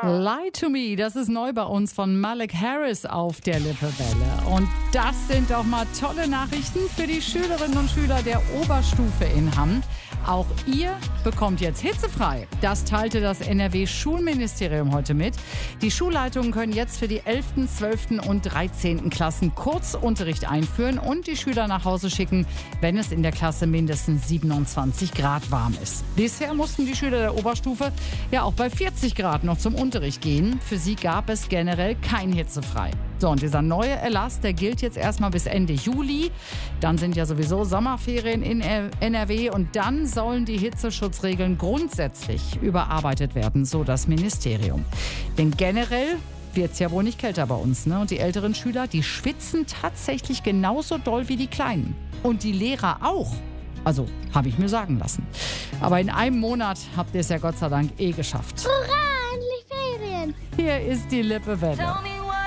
Lie to Me, das ist neu bei uns von Malik Harris auf der Lippewelle. Und das sind doch mal tolle Nachrichten für die Schülerinnen und Schüler der Oberstufe in Hamm. Auch ihr bekommt jetzt hitzefrei. Das teilte das NRW-Schulministerium heute mit. Die Schulleitungen können jetzt für die 11., 12. und 13. Klassen Kurzunterricht einführen und die Schüler nach Hause schicken, wenn es in der Klasse mindestens 27 Grad warm ist. Bisher mussten die Schüler der Oberstufe ja auch bei 40 Grad noch zum Unterricht gehen. Für sie gab es generell kein hitzefrei. So, und dieser neue Erlass, der gilt jetzt erstmal bis Ende Juli. Dann sind ja sowieso Sommerferien in NRW und dann sollen die Hitzeschutzregeln grundsätzlich überarbeitet werden, so das Ministerium. Denn generell wird es ja wohl nicht kälter bei uns, ne? Und die älteren Schüler, die schwitzen tatsächlich genauso doll wie die Kleinen. Und die Lehrer auch. Also, habe ich mir sagen lassen. Aber in einem Monat habt ihr es ja Gott sei Dank geschafft. Hurra, endlich Ferien! Hier ist die Lippewelle.